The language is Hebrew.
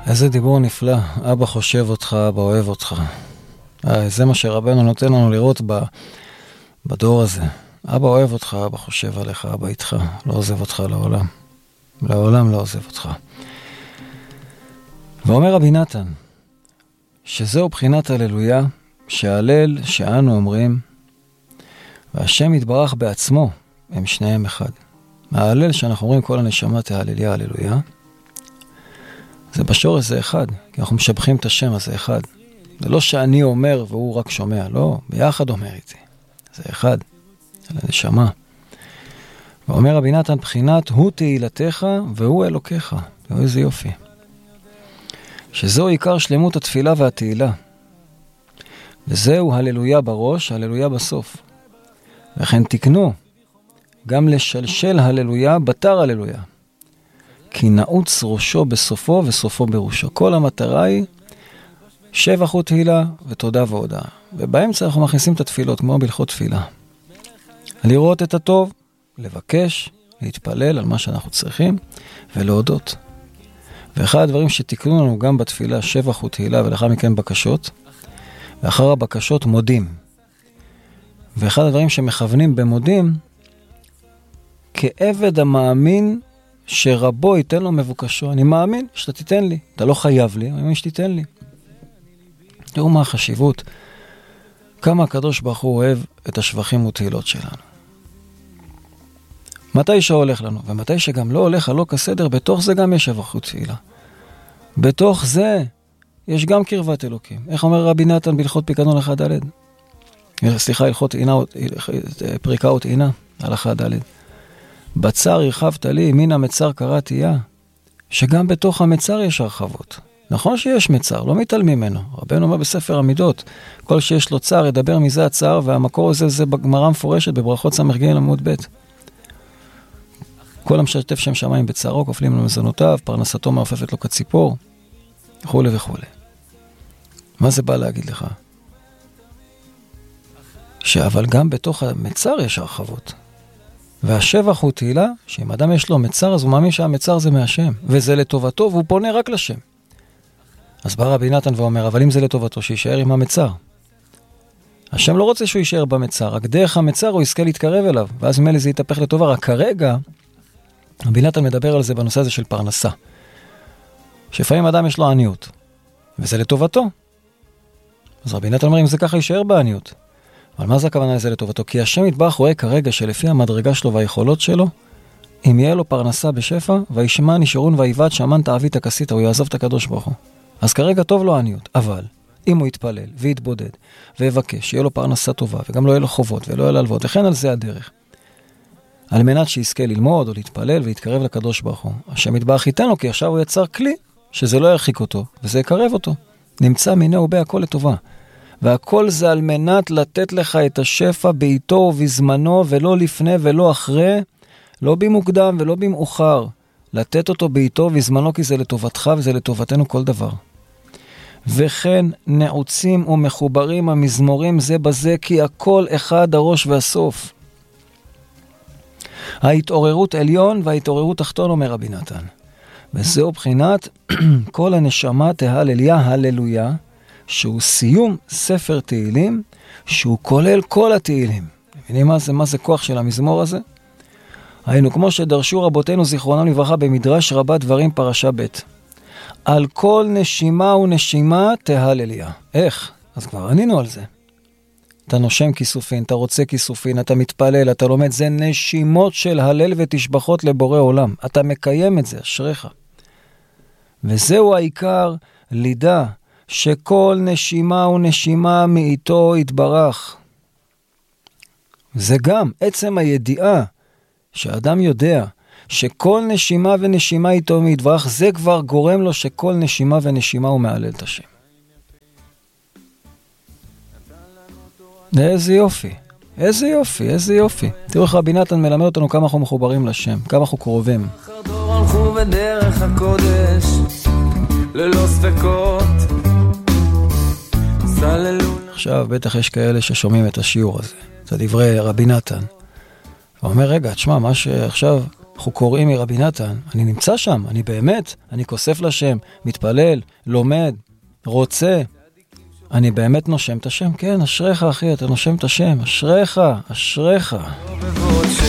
איזה דיבור נפלא. אבא חושב אותך, אבא אוהב אותך. זה מה שרבנו נותן לנו לראות בדור הזה. אבא אוהב אותך, אבא חושב עליך, אבא איתך, לא עוזב אותך לעולם. לעולם לא עוזב אותך. ואומר רבי נתן, שזהו בחינת הללויה, שההלל שאנו אומרים, והשם יתברך בעצמו, הם שניהם אחד. ההלל שאנחנו אומרים כל הנשמה תהלליה הללויה, זה בשורש זה אחד, כי אנחנו משבחים את השם, אז זה אחד. זה לא שאני אומר והוא רק שומע, לא, ביחד אומר איתי. זה אחד, זה הנשמה. ואומר רבי נתן, בחינת הוא תהילתך והוא אלוקיך. איזה יופי. שזהו עיקר שלמות התפילה והתהילה. וזהו הללויה בראש, הללויה בסוף. וכן תקנו גם לשלשל הללויה בתר הללויה. כי נעוץ ראשו בסופו וסופו בראשו. כל המטרה היא שבח ותהילה ותודה והודאה. ובאמצע אנחנו מכניסים את התפילות כמו בהלכות תפילה. לראות את הטוב, לבקש, להתפלל על מה שאנחנו צריכים ולהודות. ואחד הדברים שתקנו לנו גם בתפילה שבח ותהילה ולאחר מכן בקשות, ואחר הבקשות מודים. ואחד הדברים שמכוונים במודים, כעבד המאמין שרבו ייתן לו מבוקשו. אני מאמין שאתה תיתן לי. אתה לא חייב לי, אני מאמין שתיתן לי. תראו מה החשיבות. כמה הקדוש ברוך הוא אוהב את השבחים ותהילות שלנו. מתי שהולך לנו, ומתי שגם לא הולך הלא כסדר, בתוך זה גם יש שבח ותהילה. בתוך זה יש גם קרבת אלוקים. איך אומר רבי נתן בהלכות פיקדון הלכה ד'? סליחה, הלכות פריקה ותהינה, הלכה ד'. בצר הרחבת לי, מן המצר קראתי יה. שגם בתוך המצר יש הרחבות. נכון שיש מצר, לא מתעלמים ממנו. רבנו אומר בספר המידות, כל שיש לו צר, ידבר מזה הצער, והמקור הזה זה בגמרא מפורשת, בברכות ס"ג עמוד ב'. כל המשתף שם שמיים בצערו, כופלים לו מזונותיו, פרנסתו מעופפת לו כציפור, וכו' וכו'. מה זה בא להגיד לך? אבל גם בתוך המצר יש הרחבות. והשבח הוא תהילה, שאם אדם יש לו מצר, אז הוא מאמין שהמצר זה מהשם, וזה לטובתו, והוא פונה רק לשם. אז בא רבי נתן ואומר, אבל אם זה לטובתו, שישאר עם המצר. השם לא רוצה שהוא יישאר במצר, רק דרך המצר הוא יזכה להתקרב אליו, ואז ממילא זה יתהפך לטובה. רק כרגע, רבי נתן מדבר על זה בנושא הזה של פרנסה. שפעמים אדם יש לו עניות, וזה לטובתו. אז רבי נתן אומר, אם זה ככה יישאר בעניות. אבל מה זה הכוונה לזה לטובתו? כי השם יתברך רואה כרגע שלפי המדרגה שלו והיכולות שלו, אם יהיה לו פרנסה בשפע, וישמע נשארון ויבד שמן תעבית הכסית, הוא יעזוב את הקדוש ברוך הוא. אז כרגע טוב לו עניות, אבל אם הוא יתפלל ויתבודד ויבקש, שיהיה לו פרנסה טובה, וגם לא יהיה לו חובות ולא יהיה לו הלוואות, וכן על זה הדרך. על מנת שיזכה ללמוד או להתפלל ויתקרב לקדוש ברוך הוא. השם יתברך ייתן לו, כי עכשיו הוא יצר כלי שזה לא ירחיק אותו, וזה יקרב אותו. נמצא מיני ובה הכל לטובה. והכל זה על מנת לתת לך את השפע בעיתו ובזמנו, ולא לפני ולא אחרי, לא במוקדם ולא במאוחר. לתת אותו בעיתו ובזמנו, כי זה לטובתך וזה לטובתנו כל דבר. וכן נעוצים ומחוברים המזמורים זה בזה, כי הכל אחד הראש והסוף. ההתעוררות עליון וההתעוררות תחתון, אומר רבי נתן. וזהו בחינת כל הנשמה תהלליה הללויה, שהוא סיום ספר תהילים, שהוא כולל כל התהילים. מבינים מה זה כוח של המזמור הזה? היינו כמו שדרשו רבותינו זיכרונם לברכה במדרש רבה דברים פרשה ב'. על כל נשימה ונשימה תהלליה. איך? אז כבר ענינו על זה. אתה נושם כיסופין, אתה רוצה כיסופין, אתה מתפלל, אתה לומד, זה נשימות של הלל ותשבחות לבורא עולם. אתה מקיים את זה, אשריך. וזהו העיקר, לידע שכל נשימה ונשימה מאיתו יתברך. זה גם עצם הידיעה שאדם יודע שכל נשימה ונשימה איתו יתברך, זה כבר גורם לו שכל נשימה ונשימה הוא מעלל את השם. איזה יופי, איזה יופי, איזה יופי. תראו איך רבי נתן מלמד אותנו כמה אנחנו מחוברים לשם, כמה אנחנו קרובים. דור הלכו בדרך הקודש ללא ספקות. עכשיו בטח יש כאלה ששומעים את השיעור הזה, זה דברי רבי נתן. הוא אומר, רגע, תשמע, מה שעכשיו אנחנו קוראים מרבי נתן, אני נמצא שם, אני באמת, אני כוסף לשם, מתפלל, לומד, רוצה, אני באמת נושם את השם, כן, אשריך אחי, אתה נושם את השם, אשריך, אשריך.